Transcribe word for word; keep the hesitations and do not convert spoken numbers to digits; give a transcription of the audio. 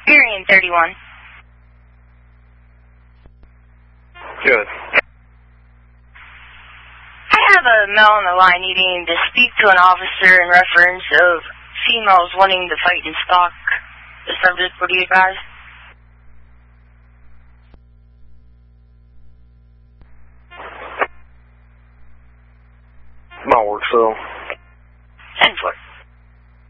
Marion thirty-one. Good. I have a male on the line needing to speak to an officer in reference of females wanting to fight and stalk the subject. What do you advise? Might work so.